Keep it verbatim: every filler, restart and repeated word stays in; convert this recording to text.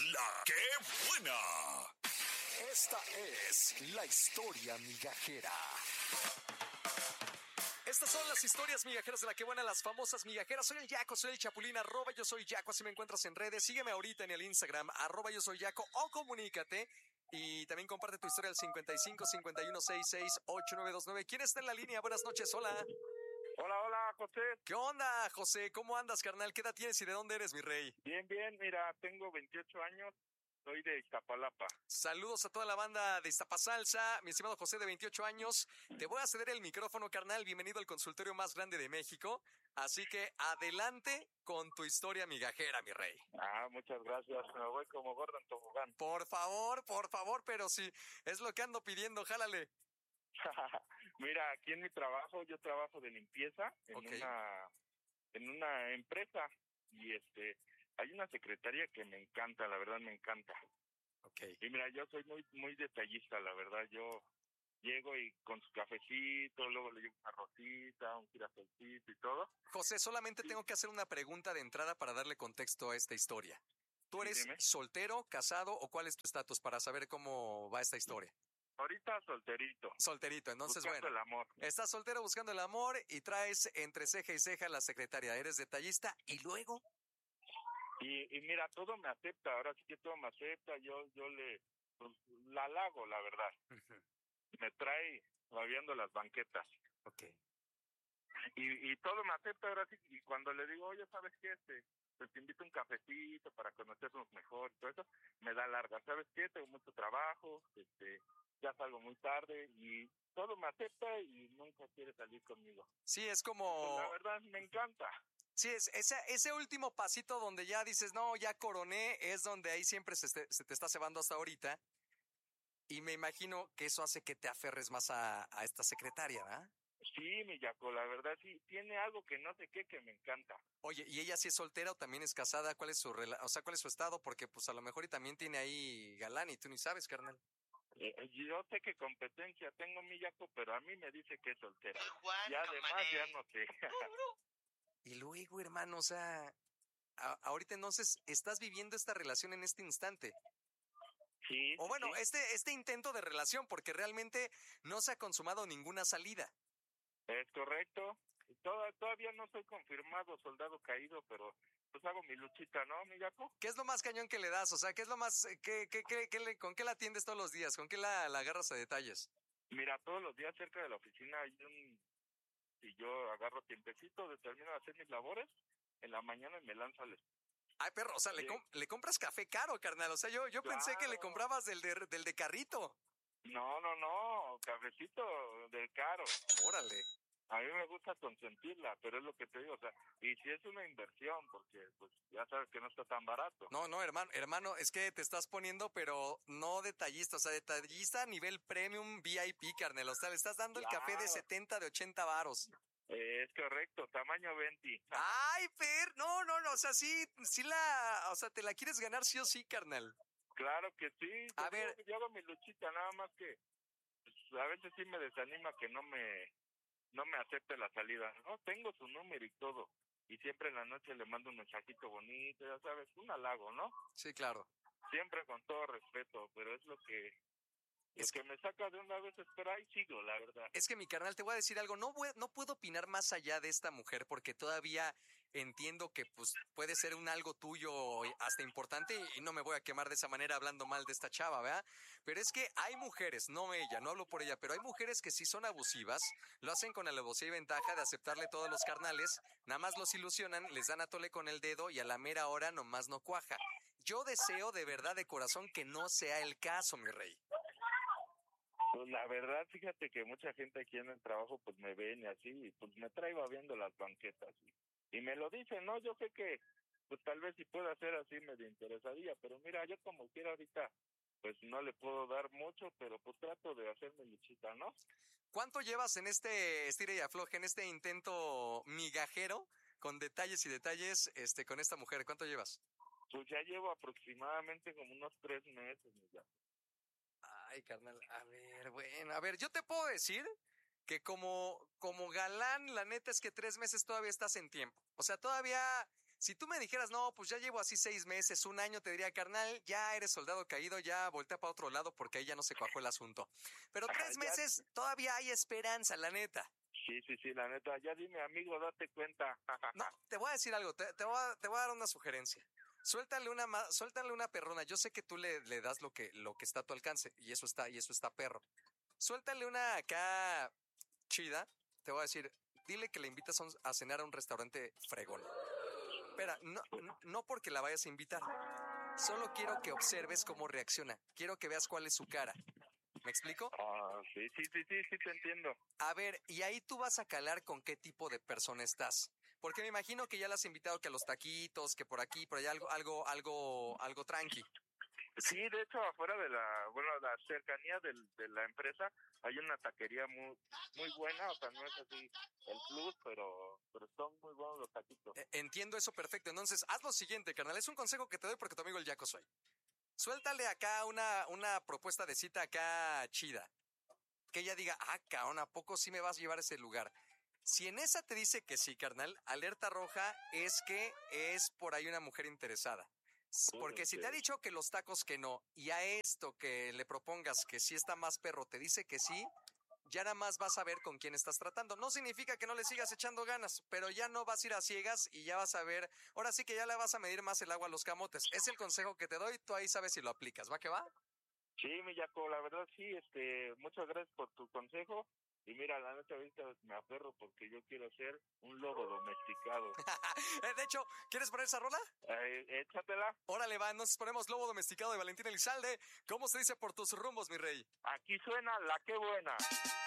la que buena. Esta es la historia migajera. Estas son las historias migajeras de la que buena, las famosas migajeras. Soy el Yaco, soy el Chapulín, arroba yo soy Yaco, así me encuentras en redes. Sígueme ahorita en el Instagram, arroba yo soy Yaco, o comunícate. Y también comparte tu historia al cincuenta y cinco, cincuenta y uno, sesenta y seis, ochenta y nueve veintinueve. ¿Quién está en la línea? Buenas noches, hola. Hola, hola, José. ¿Qué onda, José? ¿Cómo andas, carnal? ¿Qué edad tienes y de dónde eres, mi rey? Bien, bien, mira, tengo veintiocho años, soy de Iztapalapa. Saludos a toda la banda de Iztapasalsa, mi estimado José de veintiocho años. Te voy a ceder el micrófono, carnal. Bienvenido al consultorio más grande de México. Así que adelante con tu historia migajera, mi rey. Ah, muchas gracias, me voy como gordo en tobogán. Por favor, por favor, pero sí, es lo que ando pidiendo, jálale. Mira, aquí en mi trabajo, yo trabajo de limpieza en Okay. una en una empresa y este hay una secretaria que me encanta, la verdad me encanta. Okay. Y mira, yo soy muy muy detallista, la verdad, yo llego y con su cafecito, luego le llevo una rosita, un girasolcito y todo. José, solamente tengo que hacer una pregunta de entrada para darle contexto a esta historia. ¿Tú Sí, eres dime. soltero, casado o cuál es tu estatus para saber cómo va esta historia? Ahorita solterito. Solterito, entonces Buscando bueno. el amor. Estás soltero buscando el amor y traes entre ceja y ceja a la secretaria. Eres detallista y luego... Y, y mira, todo me acepta, ahora sí que todo me acepta, yo yo le pues, la halago, la verdad. Uh-huh. Me trae babeando las banquetas. Ok. Y, y todo me acepta ahora sí, y cuando le digo, oye, ¿sabes qué? Este, pues te invito a un cafecito para conocernos mejor y todo eso, me da larga, ¿sabes qué? Tengo mucho trabajo, este, ya salgo muy tarde y todo me acepta y nunca quiere salir conmigo. Sí, es Pues, como... la verdad me encanta. Sí, es ese, ese último pasito donde ya dices, no, ya coroné, es donde ahí siempre se, este- se te está cebando hasta ahorita. Y me imagino que eso hace que te aferres más a, a esta secretaria, ¿verdad? Sí, mi Yaco, la verdad sí, tiene algo que no sé qué que me encanta. Oye, ¿y ella sí es soltera o también es casada? ¿Cuál es su rela- o sea, cuál es su estado? Porque pues a lo mejor y también tiene ahí galán y tú ni sabes, carnal. Eh, yo sé que competencia tengo, mi Yaco, pero a mí me dice que es soltera. Juan, Y además ya no sé. Y luego, hermano, o sea, a- ahorita entonces estás viviendo esta relación en este instante. Sí, O bueno, sí. este, este intento de relación, porque realmente no se ha consumado ninguna salida. Es correcto. Toda, todavía no soy confirmado soldado caído, pero pues hago mi luchita, ¿no, mi Yaco? ¿Qué es lo más cañón que le das? O sea, ¿qué es lo más, eh, qué, qué, qué, qué le- con qué la atiendes todos los días? ¿Con qué la, la agarras a detalles? Mira, todos los días cerca de la oficina hay un... Y yo agarro tiempecito, determino de hacer mis labores en la mañana y me lanzo al... Ay, perro, o sea, le, Sí. com- le compras café caro, carnal. O sea, yo, yo pensé que le Claro. comprabas del de, del de carrito. No, no, no, cafecito del caro. Órale. A mí me gusta consentirla, pero es lo que te digo, o sea, y si es una inversión, porque pues ya sabes que no está tan barato. No, no, hermano, hermano, es que te estás poniendo, pero no detallista, o sea, detallista a nivel premium V I P, carnal. O sea, le estás dando el café de Claro. setenta, de ochenta varos. Eh, es correcto, tamaño veinte. Ay, per, no, no, no, o sea, sí, sí la, o sea, te la quieres ganar sí o sí, carnal. Claro que sí. A te digo ver. que yo hago mi luchita, nada más que pues, a veces sí me desanima que no me no me acepte la salida. No, tengo su número y todo. Y siempre en la noche le mando un mensajito bonito, ya sabes, un halago, ¿no? Sí, claro. Siempre con todo respeto, pero es lo que lo Es que me saca de una vez esperar y sigo, la verdad. Es que mi carnal, te voy a decir algo, no, voy- no puedo opinar más allá de esta mujer porque todavía entiendo que pues puede ser un algo tuyo hasta importante y no me voy a quemar de esa manera hablando mal de esta chava, ¿verdad? Pero es que hay mujeres, no ella, no hablo por ella, pero hay mujeres que sí son abusivas, lo hacen con alevosía y ventaja de aceptarle todos los carnales, nada más los ilusionan, les dan a tole con el dedo y a la mera hora nomás no cuaja. Yo deseo de verdad de corazón que no sea el caso, mi rey. Pues la verdad, fíjate que mucha gente aquí en el trabajo pues me ven y así, y pues me traigo viendo las banquetas y, y me lo dicen, ¿no? Yo sé que pues tal vez si puedo hacer así me interesaría, pero mira, yo como quiera ahorita pues no le puedo dar mucho, pero pues trato de hacerme luchita, ¿no? ¿Cuánto llevas en este estira y afloje, en este intento migajero con detalles y detalles este, con esta mujer? ¿Cuánto llevas? Pues ya llevo aproximadamente como unos tres meses ya. Ay, carnal, a ver, bueno, a ver, yo te puedo decir que como, como galán, la neta es que tres meses todavía estás en tiempo. O sea, todavía Si tú me dijeras, no, pues ya llevo así seis meses, un año, te diría, carnal, ya eres soldado caído, ya voltea para otro lado porque ahí ya no se cuajó el asunto. Pero tres Ya- meses, todavía hay esperanza, la neta. Sí, sí, sí, la neta. Ya dime, amigo, date cuenta. No, te voy a decir algo, te, te voy, a, te voy a dar una sugerencia. Suéltale una, ma- suéltale una perrona. Yo sé que tú le, le das lo que, lo que está a tu alcance, y eso está, y eso está perro. Suéltale una acá chida, te voy a decir, dile que le invitas a, un- a cenar a un restaurante fregón. Espera, no, no no porque la vayas a invitar. Solo quiero que observes cómo reacciona. Quiero que veas cuál es su cara. ¿Me explico? Ah, sí, sí, sí, sí, sí, te entiendo. A ver, y ahí tú vas a calar con qué tipo de persona estás. Porque me imagino que ya la has invitado que a los taquitos, que por aquí, por allá algo, algo, algo, algo tranqui. Sí, de hecho, afuera de la, bueno, la cercanía del, de la empresa hay una taquería muy, muy buena, o sea, no es así el plus, pero, pero son muy buenos los taquitos. E- Entiendo eso perfecto. Entonces, haz lo siguiente, carnal. Es un consejo que te doy porque tu amigo el Yaco soy. Suéltale acá una, una propuesta de cita acá chida. Que ella diga, ah, cabrón, ¿a poco sí me vas a llevar a ese lugar? Si en esa te dice que sí, carnal, alerta roja es que es por ahí una mujer interesada. S- Porque si te ha Ok. dicho que los tacos que no, y a esto que le propongas que sí está más perro te dice que sí, ya nada más vas a ver con quién estás tratando. No significa que no le sigas echando ganas, pero ya no vas a ir a ciegas y ya vas a ver, ahora sí que ya le vas a medir más el agua a los camotes. Es el consejo que te doy, tú ahí sabes si lo aplicas, ¿va que va? Sí, mi Jaco, la verdad sí, este, muchas gracias por tu consejo. Y mira, la neta ahorita me aferro porque yo quiero ser un lobo domesticado. Eh, de hecho, ¿quieres poner esa rola? Eh, échatela. Órale, va, entonces ponemos Lobo Domesticado de Valentín Elizalde. ¿Cómo se dice por tus rumbos, mi rey? Aquí suena la que buena.